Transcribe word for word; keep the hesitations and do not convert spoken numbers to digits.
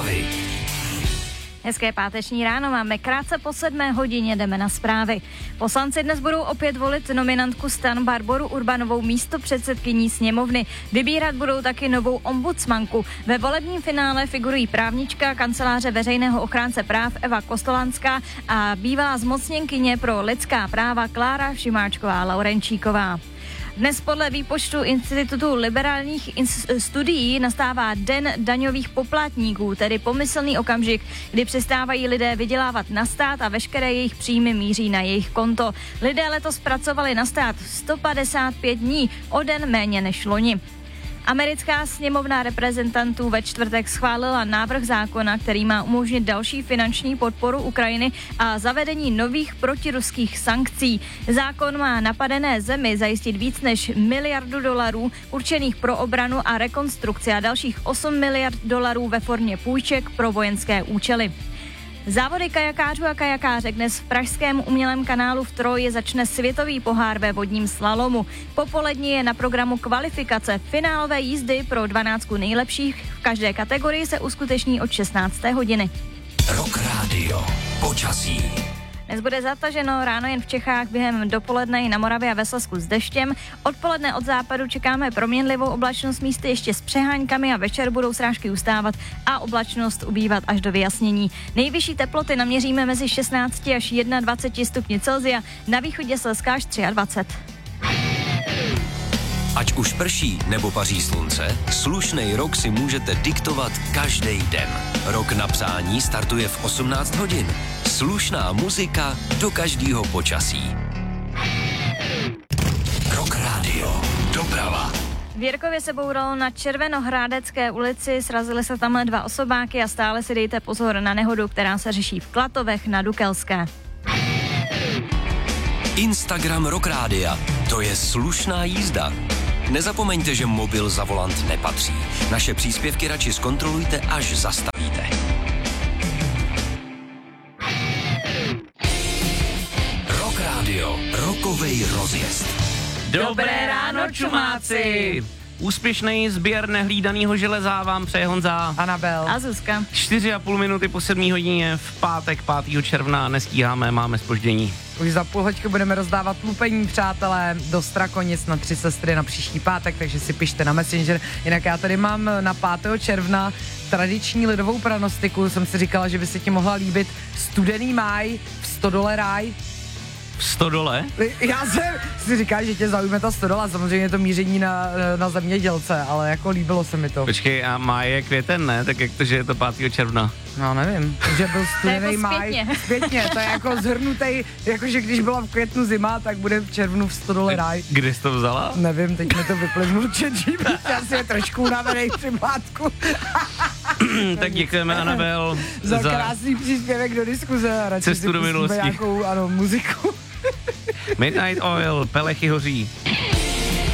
zprávy. Hezké páteční ráno, máme krátce po sedmé hodině, jdeme na zprávy. Poslanci dnes budou opět volit nominantku STAN Barboru Urbanovou místopředsedkyní sněmovny. Vybírat budou taky novou ombudsmanku. Ve volebním finále figurují právnička kanceláře veřejného ochránce práv Eva Kostolanská a bývalá zmocněnkyně pro lidská práva Klára Šimáčková Laurenčíková. Dnes podle výpočtu Institutu liberálních studií nastává Den daňových poplatníků, tedy pomyslný okamžik, kdy přestávají lidé vydělávat na stát a veškeré jejich příjmy míří na jejich konto. Lidé letos pracovali na stát sto padesát pět dní, o den méně než loni. Americká sněmovna reprezentantů ve čtvrtek schválila návrh zákona, který má umožnit další finanční podporu Ukrajiny a zavedení nových protiruských sankcí. Zákon má napadené zemi zajistit víc než miliardu dolarů určených pro obranu a rekonstrukci a dalších osm miliard dolarů ve formě půjček pro vojenské účely. Závody kajakářů a kajakářek dnes v pražském umělém kanálu v Troji začne světový pohár ve vodním slalomu. Popolední je na programu kvalifikace. Finálové jízdy pro dvanáctku nejlepších v každé kategorii se uskuteční od šestnácté hodiny. Rock Radio. Počasí. Dnes bude zataženo, ráno jen v Čechách, během dopoledne i na Moravě a ve Slezsku s deštěm. Odpoledne od západu čekáme proměnlivou oblačnost, místy ještě s přeháňkami a večer budou srážky ustávat a oblačnost ubývat až do vyjasnění. Nejvyšší teploty naměříme mezi šestnáct až dvacet jedna stupni Celsia, na východě Slezska až dvacet tři. Ať už prší nebo paří slunce, slušnej rok si můžete diktovat každý den. Rok na přání startuje v osmnáct hodin. Slušná muzika do každého počasí. Rock Radio. Doprava. V Jirkově se bouralo na Červenohrádecké ulici, srazily se tam dva osobáky a stále si dejte pozor na nehodu, která se řeší v Klatovech na Dukelské. Instagram Rock Rádia. To je slušná jízda. Nezapomeňte, že mobil za volant nepatří. Naše příspěvky radši zkontrolujte, až zastavíte. Rock Radio. Rokovej rozjezd. Dobré ráno, čumáci! Úspěšný sběr nehlídaného železa vám přeje Honza, Anabel a Zuzka. Čtyři a půl minuty po sedmé hodině v pátek pátého června, nestíháme, máme zpoždění. Už za půl hoďky budeme rozdávat lupení, přátelé, do Strakonic na Tři sestry na příští pátek, takže si pište na Messenger. Jinak já tady mám na pátého června tradiční lidovou pranostiku, jsem si říkala, že by se ti mohla líbit Studený máj v Stodole ráj. V Stodole? Já jsem si říkal, že tě zaujme ta Stodola, samozřejmě je to míření na, na zemědělce, ale jako líbilo se mi to. Počkej, a máj je květen, ne? Tak jak to, že je to pátého června? No nevím, že byl studený jako máj. zpětně. Zpětně, to je jako zhrnutej, jakože když byla v květnu zima, tak bude v červnu v Stodole ráj. Kde jsi to vzala? Nevím, teď mi to vyplynul četí, asi je trošku unavenej při plátku. Tak děkujeme, Anabel, za, za krásný příspěvek do diskuze. Radši cestu do minulosti. Nějakou, ano, muziku. Midnight Oil, Pelechy hoří.